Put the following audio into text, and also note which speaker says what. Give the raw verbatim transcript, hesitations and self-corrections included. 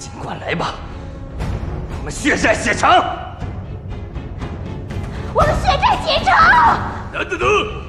Speaker 1: 尽管来吧，我们血债血偿。
Speaker 2: 我们血债血偿。
Speaker 1: 等等等。